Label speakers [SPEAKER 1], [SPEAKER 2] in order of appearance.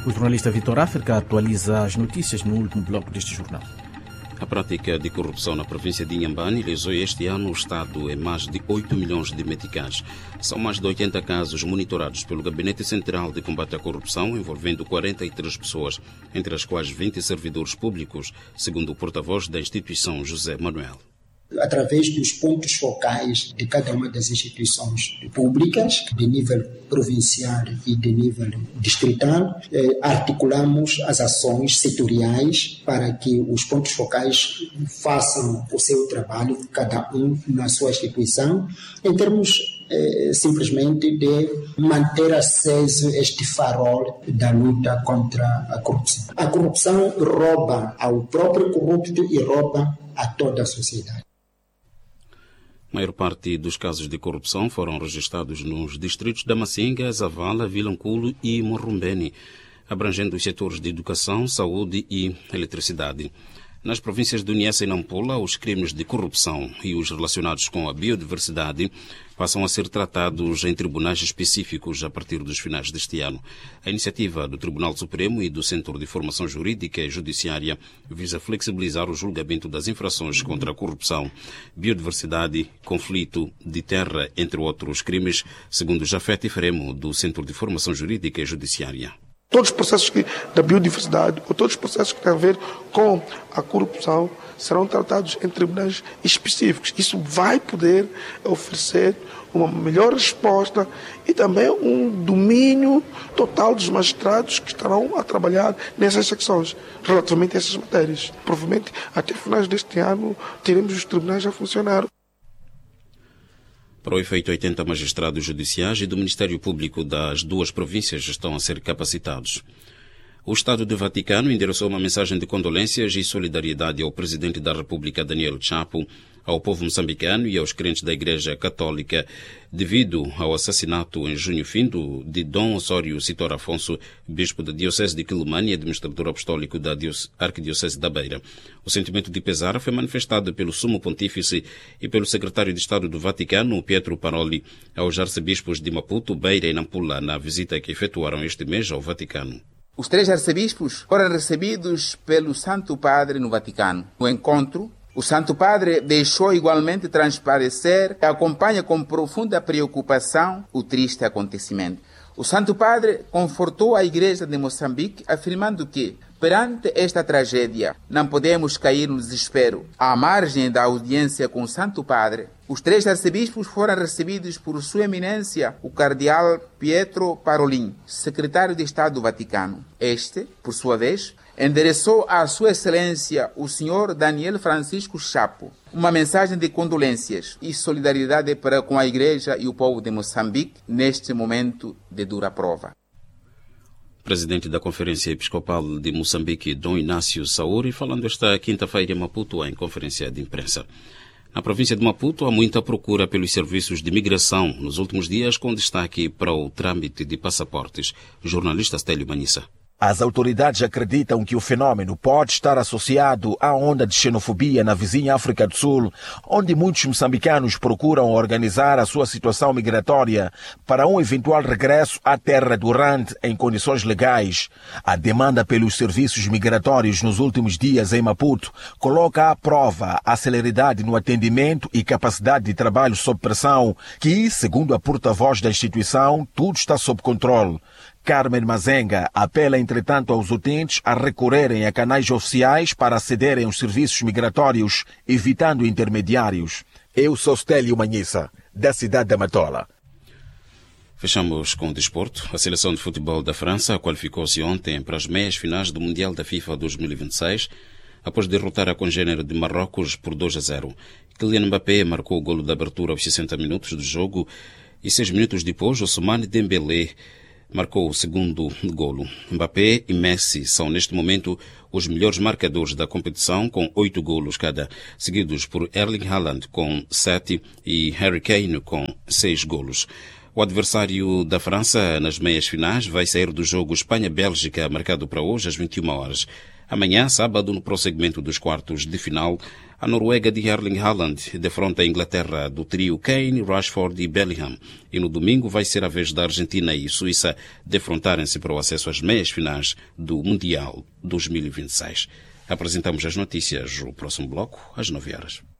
[SPEAKER 1] O jornalista Vitor África atualiza as notícias no último bloco deste jornal.
[SPEAKER 2] A prática de corrupção na província de Inhambane lesou este ano o Estado em mais de 8 milhões de meticais. São mais de 80 casos monitorados pelo Gabinete Central de Combate à Corrupção, envolvendo 43 pessoas, entre as quais 20 servidores públicos, segundo o porta-voz da instituição, José Manuel.
[SPEAKER 3] Através dos pontos focais de cada uma das instituições públicas, de nível provincial e de nível distrital, articulamos as ações setoriais para que os pontos focais façam o seu trabalho, cada um na sua instituição, em termos simplesmente de manter aceso este farol da luta contra a corrupção. A corrupção rouba ao próprio corrupto e rouba a toda a sociedade.
[SPEAKER 2] A maior parte dos casos de corrupção foram registrados nos distritos da Macinga, Zavala, Vilanculo e Morrumbeni, abrangendo os setores de educação, saúde e eletricidade. Nas províncias de Niassa e Nampula, os crimes de corrupção e os relacionados com a biodiversidade passam a ser tratados em tribunais específicos a partir dos finais deste ano. A iniciativa do Tribunal Supremo e do Centro de Formação Jurídica e Judiciária visa flexibilizar o julgamento das infrações contra a corrupção, biodiversidade, conflito de terra, entre outros crimes, segundo Jafete Fremo, do Centro de Formação Jurídica e Judiciária.
[SPEAKER 4] Todos os processos da biodiversidade ou todos os processos que têm a ver com a corrupção serão tratados em tribunais específicos. Isso vai poder oferecer uma melhor resposta e também um domínio total dos magistrados que estarão a trabalhar nessas secções, relativamente a essas matérias. Provavelmente, até finais deste ano, teremos os tribunais a funcionar.
[SPEAKER 2] Para o efeito, 80 magistrados judiciais e do Ministério Público das duas províncias estão a ser capacitados. O Estado do Vaticano endereçou uma mensagem de condolências e solidariedade ao Presidente da República, Daniel Chapo, ao povo moçambicano e aos crentes da Igreja Católica, devido ao assassinato em junho findo de Dom Osório Citor Afonso, bispo da Diocese de Quelimane e administrador apostólico da Arquidiocese da Beira. O sentimento de pesar foi manifestado pelo Sumo Pontífice e pelo Secretário de Estado do Vaticano, Pietro Paroli, aos arcebispos de Maputo, Beira e Nampula, na visita que efetuaram este mês ao Vaticano.
[SPEAKER 5] Os 3 arcebispos foram recebidos pelo Santo Padre no Vaticano. No encontro, o Santo Padre deixou igualmente transparecer que acompanha com profunda preocupação o triste acontecimento. O Santo Padre confortou a Igreja de Moçambique, afirmando que, perante esta tragédia, não podemos cair no desespero. À margem da audiência com o Santo Padre, os 3 arcebispos foram recebidos por Sua Eminência, o Cardeal Pietro Parolin, secretário de Estado do Vaticano. Este, por sua vez, endereçou à Sua Excelência o Sr. Daniel Francisco Chapo uma mensagem de condolências e solidariedade para com a Igreja e o povo de Moçambique neste momento de dura prova.
[SPEAKER 2] Presidente da Conferência Episcopal de Moçambique, Dom Inácio Sauri, falando esta quinta-feira em Maputo em conferência de imprensa. Na província de Maputo há muita procura pelos serviços de migração nos últimos dias, com destaque para o trâmite de passaportes. O jornalista Stélio Manissa.
[SPEAKER 6] As autoridades acreditam que o fenômeno pode estar associado à onda de xenofobia na vizinha África do Sul, onde muitos moçambicanos procuram organizar a sua situação migratória para um eventual regresso à terra durante em condições legais. A demanda pelos serviços migratórios nos últimos dias em Maputo coloca à prova a celeridade no atendimento e capacidade de trabalho sob pressão, que, segundo a porta-voz da instituição, tudo está sob controle. Carmen Mazenga apela, entretanto, aos utentes a recorrerem a canais oficiais para acederem aos serviços migratórios, evitando intermediários. Eu sou Stélio Manissa, da cidade da Matola.
[SPEAKER 2] Fechamos com o desporto. A seleção de futebol da França qualificou-se ontem para as meias finais do Mundial da FIFA 2026, após derrotar a congênere de Marrocos por 2-0. Kylian Mbappé marcou o golo de abertura aos 60 minutos do jogo e 6 minutos depois, Ousmane Dembélé marcou o segundo golo. Mbappé e Messi são, neste momento, os melhores marcadores da competição, com 8 golos cada, seguidos por Erling Haaland com 7 e Harry Kane com 6 golos. O adversário da França nas meias finais vai sair do jogo Espanha-Bélgica, marcado para hoje às 21 horas. Amanhã, sábado, no prosseguimento dos quartos de final, a Noruega de Erling Haaland defronta a Inglaterra do trio Kane, Rashford e Bellingham. E no domingo vai ser a vez da Argentina e Suíça defrontarem-se para o acesso às meias finais do Mundial 2026. Apresentamos as notícias no próximo bloco, às 9 horas.